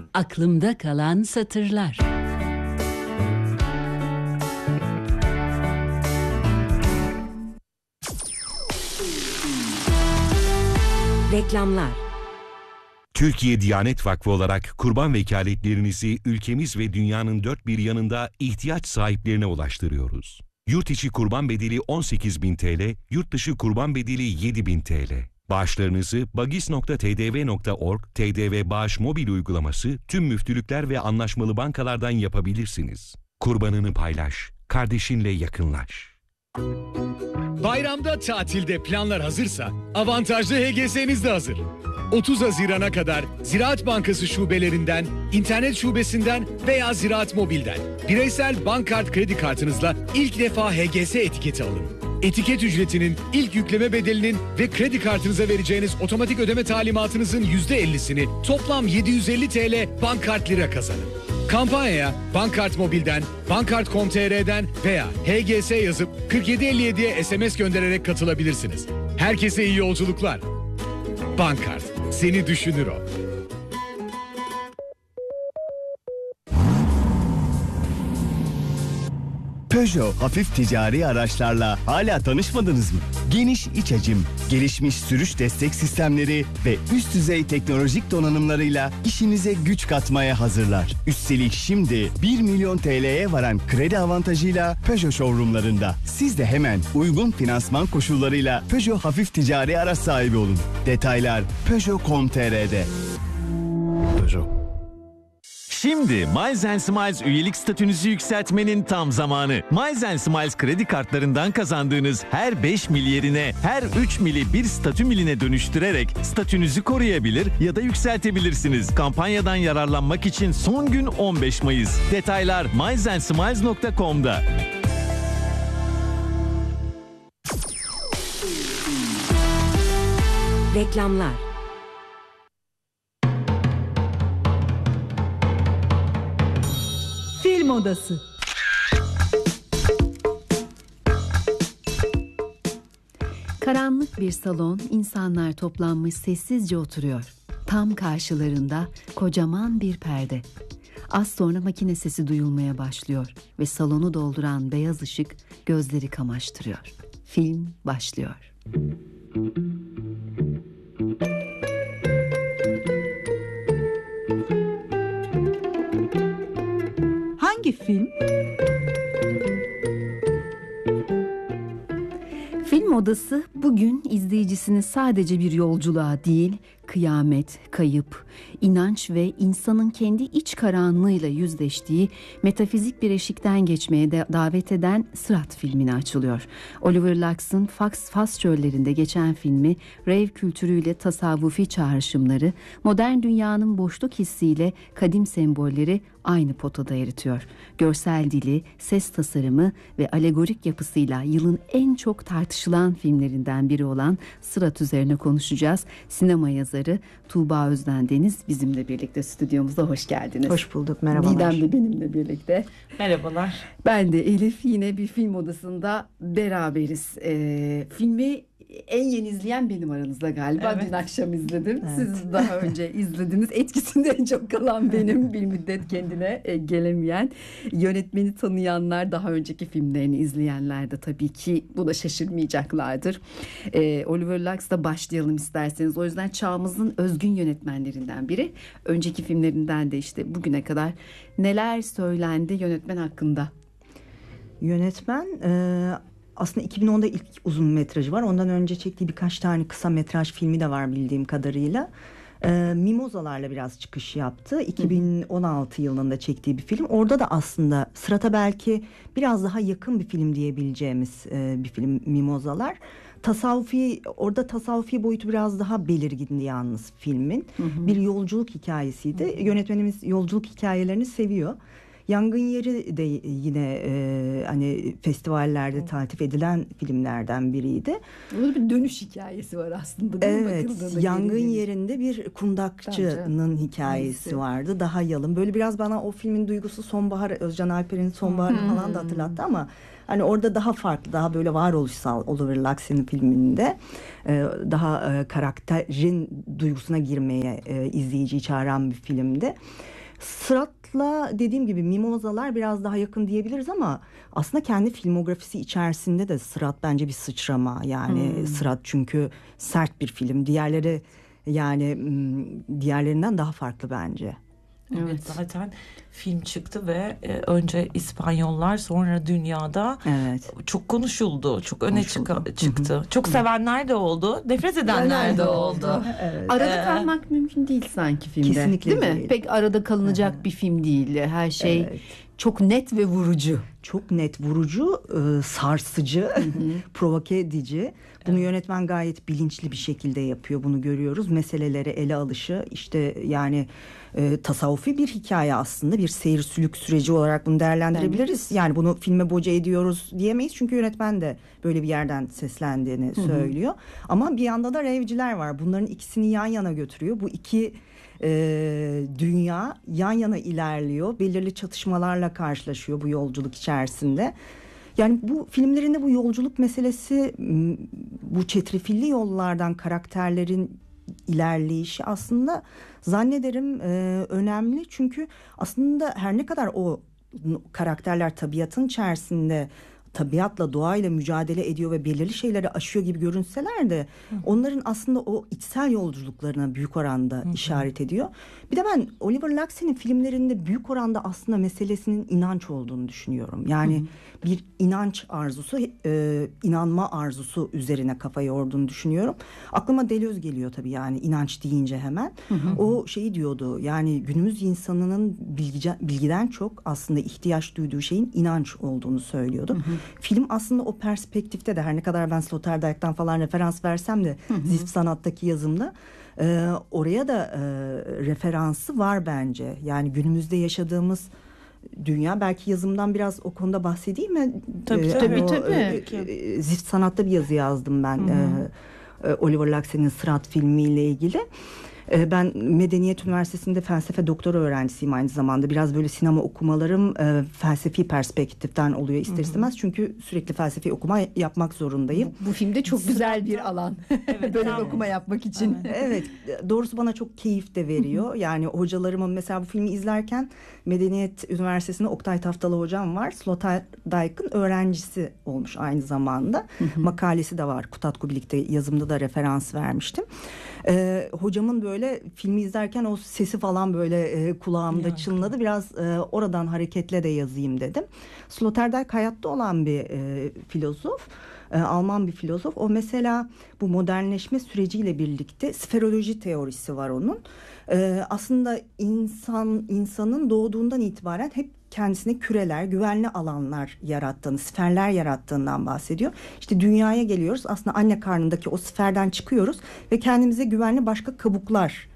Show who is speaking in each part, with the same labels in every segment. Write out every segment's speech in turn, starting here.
Speaker 1: Aklımda kalan satırlar.
Speaker 2: Reklamlar.
Speaker 3: Türkiye Diyanet Vakfı olarak kurban vekaletlerinizi ülkemiz ve dünyanın dört bir yanında ihtiyaç sahiplerine ulaştırıyoruz. Yurt içi kurban bedeli 18.000 TL, yurt dışı kurban bedeli 7.000 TL. Bağışlarınızı bagis.tdv.org, TDV Bağış mobil uygulaması, tüm müftülükler ve anlaşmalı bankalardan yapabilirsiniz. Kurbanını paylaş, kardeşinle yakınlaş.
Speaker 4: Bayramda tatilde planlar hazırsa avantajlı HGS'niz de hazır. 30 Haziran'a kadar Ziraat Bankası şubelerinden, internet şubesinden veya Ziraat Mobil'den bireysel bankkart kredi kartınızla ilk defa HGS etiketi alın. Etiket ücretinin, ilk yükleme bedelinin ve kredi kartınıza vereceğiniz otomatik ödeme talimatınızın %50'sini toplam 750 TL bankkart lira kazanın. Kampanyaya Bankkart Mobil'den, Bankkart.com.tr'den veya HGS yazıp 4757'ye SMS göndererek katılabilirsiniz. Herkese iyi yolculuklar. Bankkart, seni düşünür o.
Speaker 5: Peugeot hafif ticari araçlarla hala tanışmadınız mı? Geniş iç hacim, gelişmiş sürüş destek sistemleri ve üst düzey teknolojik donanımlarıyla işinize güç katmaya hazırlar. Üstelik şimdi 1 milyon TL'ye varan kredi avantajıyla Peugeot showroomlarında. Siz de hemen uygun finansman koşullarıyla Peugeot hafif ticari araç sahibi olun. Detaylar Peugeot.com.tr'de. Peugeot.
Speaker 6: Şimdi Miles & Smiles üyelik statünüzü yükseltmenin tam zamanı. Miles & Smiles kredi kartlarından kazandığınız her 5 mil yerine her 3 mili bir statü miline dönüştürerek statünüzü koruyabilir ya da yükseltebilirsiniz. Kampanyadan yararlanmak için son gün 15 Mayıs. Detaylar milesandsmiles.com'da.
Speaker 2: Reklamlar.
Speaker 7: Film Odası. Karanlık bir salon, insanlar toplanmış sessizce oturuyor. Tam karşılarında kocaman bir perde. Az sonra makine sesi duyulmaya başlıyor ve salonu dolduran beyaz ışık gözleri kamaştırıyor. Film başlıyor. Hangi film? Film Odası bugün izleyicisini sadece bir yolculuğa değil, kıyamet, kayıp, inanç ve insanın kendi iç karanlığıyla yüzleştiği metafizik bir eşikten geçmeye davet eden Sırat filmine açılıyor. Oliver Lux'ın Fas çöllerinde geçen filmi, rave kültürüyle tasavvufi çağrışımları, modern dünyanın boşluk hissiyle kadim sembolleri aynı potada eritiyor. Görsel dili, ses tasarımı ve alegorik yapısıyla yılın en çok tartışılan filmlerinden biri olan Sırat üzerine konuşacağız. Sinema yazarı Tuğba Özden Deniz bizimle birlikte stüdyomuzda, hoş geldiniz.
Speaker 8: Hoş bulduk, merhabalar.
Speaker 7: Didem de benimle birlikte.
Speaker 8: Merhabalar.
Speaker 7: Ben de Elif, yine bir film odasında beraberiz. Filmi en yeni izleyen benim aranızda galiba. Evet. Dün akşam izledim. Evet. Siz daha önce izlediniz. Etkisinde en çok kalan benim, bir müddet kendine gelemeyen. Yönetmeni tanıyanlar, daha önceki filmlerini izleyenler de tabii ki buna şaşırmayacaklardır. Oliver Lux'la başlayalım isterseniz. O yüzden çağımızın özgün yönetmenlerinden biri. Önceki filmlerinden de işte bugüne kadar neler söylendi yönetmen hakkında?
Speaker 8: Yönetmen aslında 2010'da ilk uzun metrajı var. Ondan önce çektiği birkaç tane kısa metraj filmi de var bildiğim kadarıyla. Mimozalarla biraz çıkış yaptı. 2016 yılında çektiği bir film. Orada da aslında Sırat'a belki biraz daha yakın bir film diyebileceğimiz bir film Mimozalar. Orada tasavvufi boyutu biraz daha belirgindi yalnız filmin. Bir yolculuk hikayesiydi. Yönetmenimiz yolculuk hikayelerini seviyor. Yangın Yeri de yine hani festivallerde taltif edilen filmlerden biriydi.
Speaker 7: Burada bir dönüş hikayesi var aslında.
Speaker 8: Evet, Yangın Yeri'nde bir kundakçının hikayesi vardı. Daha yalın. Böyle biraz bana o filmin duygusu Sonbahar, Özcan Alper'in Sonbahar'ı falan da hatırlattı ama hani orada daha farklı, daha böyle varoluşsal Oliver Lux'ın filminde daha karakterin duygusuna girmeye izleyiciyi çağıran bir filmdi. Sırat'la dediğim gibi Mimozalar biraz daha yakın diyebiliriz ama aslında kendi filmografisi içerisinde de Sırat bence bir sıçrama. Yani Sırat çünkü sert bir film. Diğerleri yani diğerlerinden daha farklı bence.
Speaker 9: Evet, zaten film çıktı ve önce İspanyollar sonra dünyada çok konuşuldu. Çok öne çıktı. Çok sevenler de oldu. Nefret edenler de oldu.
Speaker 7: Arada kalmak mümkün değil sanki filmde.
Speaker 8: Kesinlikle
Speaker 7: değil mi? Pek arada kalınacak bir film değil. Her şey çok net ve vurucu.
Speaker 8: Çok net, vurucu, sarsıcı, provoke edici. Bunu yönetmen gayet bilinçli bir şekilde yapıyor. Bunu görüyoruz. Meselelere ele alışı işte yani tasavvufi bir hikaye aslında. Bir seyir sülük süreci olarak bunu değerlendirebiliriz. Yani bunu filme boca ediyoruz diyemeyiz. Çünkü yönetmen de böyle bir yerden seslendiğini söylüyor. Ama bir yanda da revciler var. Bunların ikisini yan yana götürüyor. Bu iki dünya yan yana ilerliyor. Belirli çatışmalarla karşılaşıyor bu yolculuk içerisinde. Yani bu filmlerinde bu yolculuk meselesi, bu çetrefilli yollardan karakterlerin ilerleyişi aslında zannederim önemli. Çünkü aslında her ne kadar o karakterler tabiatın içerisinde tabiatla, doğayla mücadele ediyor ve belirli şeyleri aşıyor gibi görünseler de onların aslında o içsel yolculuklarına büyük oranda işaret ediyor. Bir de ben Oliver Laxey'nin filmlerinde büyük oranda aslında meselesinin inanç olduğunu düşünüyorum. Yani bir inanç arzusu, inanma arzusu üzerine kafa yorduğunu düşünüyorum. Aklıma Deleuze geliyor tabii yani inanç deyince hemen. O şeyi diyordu yani günümüz insanının bilgiden çok aslında ihtiyaç duyduğu şeyin inanç olduğunu söylüyordu. Film aslında o perspektifte de her ne kadar ben Sloterdijk'tan falan referans versem de Zift Sanat'taki yazımda oraya da referansı var bence. Yani günümüzde yaşadığımız dünya, belki yazımdan biraz o konuda bahsedeyim mi?
Speaker 9: Tabii.
Speaker 8: Zift Sanat'ta bir yazı yazdım ben. Oliver Laxey'nin Sırat filmiyle ilgili. Ben Medeniyet Üniversitesi'nde felsefe doktora öğrencisiyim aynı zamanda. Biraz böyle sinema okumalarım felsefi perspektiften oluyor ister istemez. Çünkü sürekli felsefi okuma yapmak zorundayım.
Speaker 7: Bu filmde çok güzel bir alan. Böyle bir okuma yapmak için.
Speaker 8: Evet, doğrusu bana çok keyif de veriyor. Yani hocalarımın mesela bu filmi izlerken Medeniyet Üniversitesi'nde Oktay Taftalı hocam var. Sloterdijk'ın öğrencisi olmuş aynı zamanda. Makalesi de var. Kutatku birlikte yazımda da referans vermiştim. Hocamın böyle filmi izlerken o sesi falan böyle kulağımda çınladı. Biraz oradan hareketle de yazayım dedim. Sloterdijk hayatta olan bir filozof. Alman bir filozof. O mesela bu modernleşme süreciyle birlikte sferoloji teorisi var onun. Aslında insanın doğduğundan itibaren hep kendisine küreler, güvenli alanlar yarattığını, sferler yarattığından bahsediyor. İşte dünyaya geliyoruz. Aslında anne karnındaki o sferden çıkıyoruz ve kendimize güvenli başka kabuklar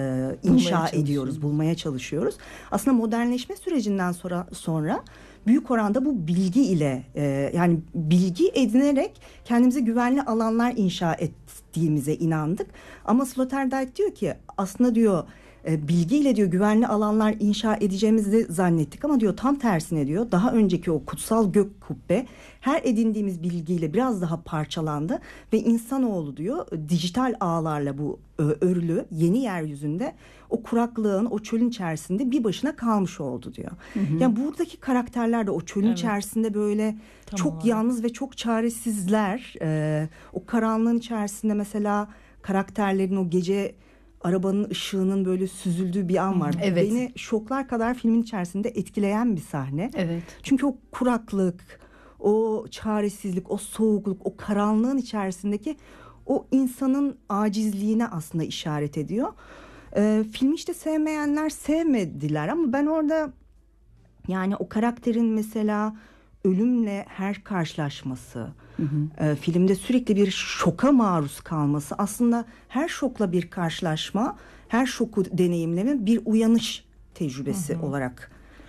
Speaker 8: inşa ediyoruz, bulmaya çalışıyoruz. Aslında modernleşme sürecinden sonra büyük oranda bu bilgi ile yani bilgi edinerek kendimize güvenli alanlar inşa ettiğimize inandık. Ama Sloterdijk diyor ki aslında diyor bilgiyle diyor güvenli alanlar inşa edeceğimizi zannettik ama diyor tam tersine diyor daha önceki o kutsal gök kubbe her edindiğimiz bilgiyle biraz daha parçalandı ve insanoğlu diyor dijital ağlarla bu örülü yeni yeryüzünde o kuraklığın o çölün içerisinde bir başına kalmış oldu diyor. Yani buradaki karakterler de o çölün içerisinde böyle çok yalnız ve çok çaresizler. O karanlığın içerisinde mesela karakterlerin o gece arabanın ışığının böyle süzüldüğü bir an var.
Speaker 7: Evet.
Speaker 8: Beni şoklar kadar filmin içerisinde etkileyen bir sahne.
Speaker 7: Evet.
Speaker 8: Çünkü o kuraklık, o çaresizlik, o soğukluk, o karanlığın içerisindeki o insanın acizliğine aslında işaret ediyor. Filmi işte sevmeyenler sevmediler ama ben orada yani o karakterin mesela ölümle her karşılaşması, filmde sürekli bir şoka maruz kalması, aslında her şokla bir karşılaşma, her şoku deneyimleme bir uyanış tecrübesi olarak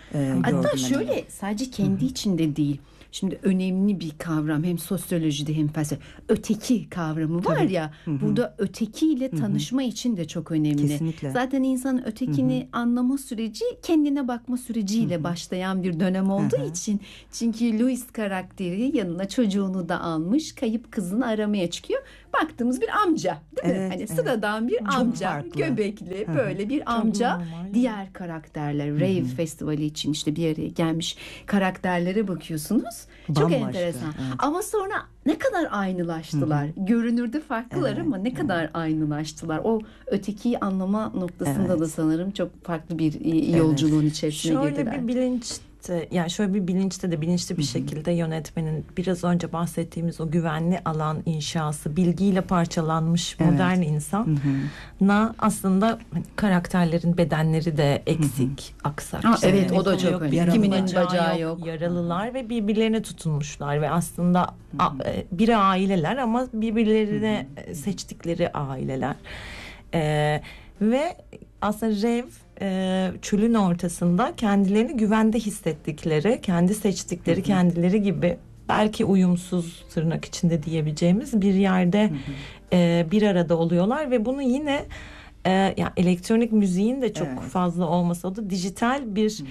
Speaker 7: Hatta şöyle sadece kendi içinde değil. Şimdi önemli bir kavram hem sosyolojide hem felsefe. Öteki kavramı var ya. Burada ötekiyle tanışma için de çok önemli.
Speaker 8: Kesinlikle.
Speaker 7: Zaten insanın ötekini anlama süreci kendine bakma süreciyle başlayan bir dönem olduğu için. Çünkü Louis karakteri yanına çocuğunu da almış, kayıp kızını aramaya çıkıyor. Baktığımız bir amca, değil mi? Hani sıradan bir amca,
Speaker 8: farklı.
Speaker 7: Göbekli böyle bir amca. Diğer karakterler Rave Festivali için işte bir araya gelmiş karakterlere bakıyorsunuz. Çok
Speaker 8: Bambaşka,
Speaker 7: enteresan.
Speaker 8: evet.
Speaker 7: Ama sonra ne kadar aynılaştılar. Görünürde farklılar ama ne kadar aynılaştılar. O ötekiyi anlama noktasında da sanırım çok farklı bir yolculuğun içerisine
Speaker 9: Şöyle
Speaker 7: girdiler.
Speaker 9: bir bilinçte de bilinçli bir şekilde yönetmenin biraz önce bahsettiğimiz o güvenli alan inşası, bilgiyle parçalanmış modern insana aslında karakterlerin bedenleri de eksik, aksak.
Speaker 7: Evet, o da çok
Speaker 9: yok,
Speaker 7: önemli. Kiminin bacağı yok.
Speaker 9: Yaralılar ve birbirlerine tutunmuşlar ve aslında bir aileler ama birbirlerine seçtikleri aileler. Ve aslında Rev çölün ortasında kendilerini güvende hissettikleri, kendi seçtikleri kendileri gibi belki uyumsuz tırnak içinde diyebileceğimiz bir yerde bir arada oluyorlar ve bunu yine yani elektronik müziğin de çok fazla olmasa da dijital bir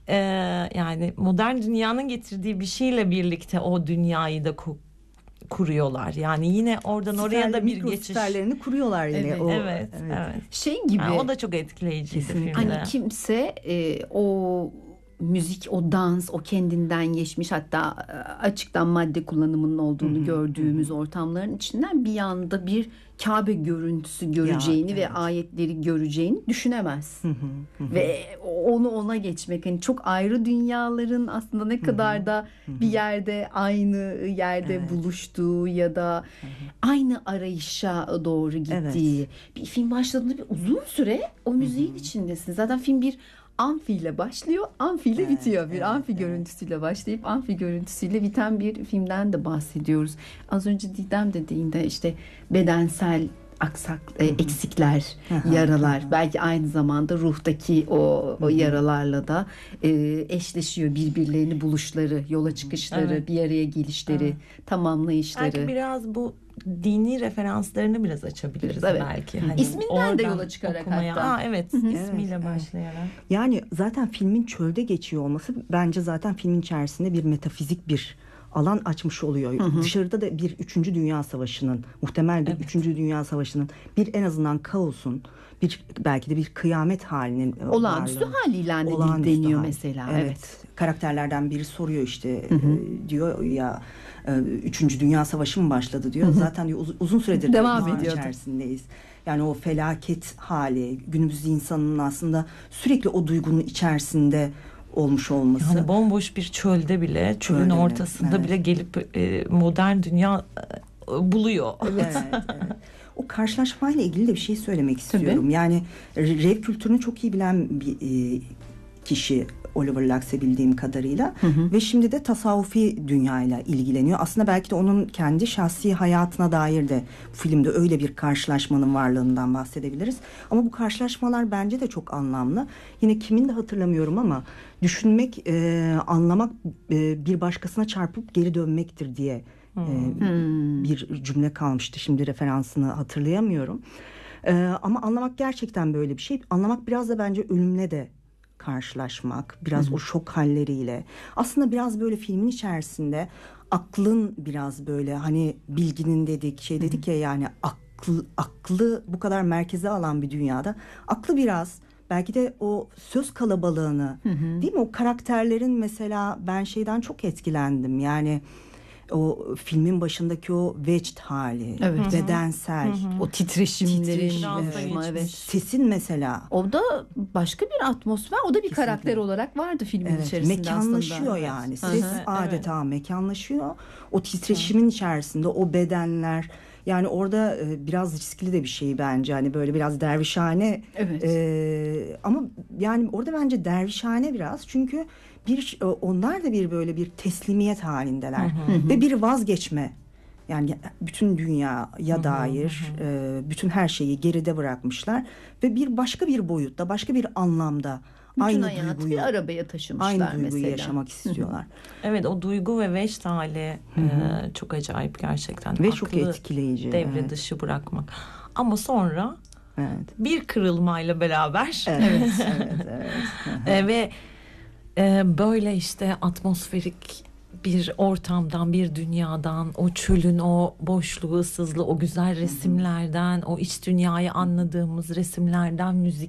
Speaker 9: yani modern dünyanın getirdiği bir şeyle birlikte o dünyayı da kuruyorlar. Yani yine oradan oraya da bir geçiş.
Speaker 8: Siterlerini kuruyorlar yine.
Speaker 9: Evet.
Speaker 7: Şey gibi.
Speaker 9: O da çok etkileyici filmde.
Speaker 7: Hani kimse o müzik, o dans, o kendinden geçmiş, hatta açıktan madde kullanımının olduğunu gördüğümüz ortamların içinden bir anda bir Kabe görüntüsü göreceğini ve ayetleri göreceğini düşünemez. Ve onu ona geçmek, hani çok ayrı dünyaların aslında ne kadar da bir yerde aynı yerde buluştuğu ya da aynı arayışa doğru gittiği bir film başladığında bir uzun süre o müziğin içindesin. Zaten film bir amfiyle başlıyor, amfiyle bitiyor. Bir amfi görüntüsüyle başlayıp amfi görüntüsüyle biten bir filmden de bahsediyoruz. Az önce Didem dediğinde işte bedensel eksikler, yaralar, belki aynı zamanda ruhtaki o yaralarla da eşleşiyor, birbirlerini buluşları, yola çıkışları, bir araya gelişleri, tamamlayışları.
Speaker 9: Belki biraz bu dini referanslarını biraz açabiliriz belki. Hani
Speaker 7: İsminden de yola çıkarak hatta.
Speaker 9: İsmiyle başlayarak.
Speaker 8: Yani zaten filmin çölde geçiyor olması bence zaten filmin içerisinde bir metafizik bir alan açmış oluyor. Dışarıda da bir 3. Dünya Savaşı'nın, muhtemel bir 3. Dünya Savaşı'nın, bir en azından kaosun, bir belki de bir kıyamet halinin
Speaker 7: olağanüstü hal ilan edildi deniyor mesela. Evet.
Speaker 8: Karakterlerden biri soruyor işte diyor ya 3. Dünya Savaşı mı başladı diyor. Zaten diyor, uzun süredir
Speaker 7: devam ediyor
Speaker 8: içerisindeyiz. Yani o felaket hali, günümüz insanının aslında sürekli o duygunun içerisinde olmuş olması.
Speaker 9: Yani bomboş bir çölde bile, çölün ortasında bile gelip modern dünya buluyor.
Speaker 8: Evet. O karşılaşmayla ilgili de bir şey söylemek istiyorum. Tabii. Yani rev kültürünü çok iyi bilen bir kişi Oliver Lax'e bildiğim kadarıyla ve şimdi de tasavvufi dünyayla ilgileniyor. Aslında belki de onun kendi şahsi hayatına dair de bu filmde öyle bir karşılaşmanın varlığından bahsedebiliriz. Ama bu karşılaşmalar bence de çok anlamlı. Yine kimin de hatırlamıyorum ama düşünmek, anlamak bir başkasına çarpıp geri dönmektir diye bir cümle kalmıştı. Şimdi referansını hatırlayamıyorum. Ama anlamak gerçekten böyle bir şey. Anlamak biraz da bence ölümle de karşılaşmak, biraz o şok halleriyle. Aslında biraz böyle filmin içerisinde aklın biraz böyle hani bilginin dedik ya yani aklı bu kadar merkeze alan bir dünyada aklı biraz belki de o söz kalabalığını değil mi? O karakterlerin mesela ben şeyden çok etkilendim. Yani o filmin başındaki o vecd hali, bedensel,
Speaker 7: o titreşimlerin,
Speaker 8: sesin mesela.
Speaker 7: O da başka bir atmosfer, o da bir karakter olarak vardı filmin içerisinde
Speaker 8: mekanlaşıyor
Speaker 7: aslında.
Speaker 8: Yani. Ses adeta mekanlaşıyor. O titreşimin içerisinde o bedenler. Yani orada biraz riskli de bir şey bence. Hani böyle biraz dervişhane. Ama yani orada bence dervişhane biraz. Çünkü onlar da bir böyle bir teslimiyet halindeler. Ve bir vazgeçme. Yani bütün dünyaya dair bütün her şeyi geride bırakmışlar. Ve başka bir boyutta, başka bir anlamda
Speaker 7: Bütün
Speaker 8: aynı
Speaker 7: hayatı
Speaker 8: duyguyu,
Speaker 7: bir arabaya taşımışlar
Speaker 8: aynı duyguyu
Speaker 7: mesela.
Speaker 8: yaşamak istiyorlar.
Speaker 9: Evet, o duygu ve veş hali çok acayip gerçekten.
Speaker 8: Ve
Speaker 9: Aklı
Speaker 8: çok etkileyici.
Speaker 9: devre dışı bırakmak. Ama sonra
Speaker 8: evet.
Speaker 9: bir kırılmayla beraber
Speaker 8: Evet.
Speaker 9: ve böyle işte atmosferik bir ortamdan, bir dünyadan, o çölün o boşluğu, ıssızlığı, o güzel resimlerden, o iç dünyayı anladığımız resimlerden, müzik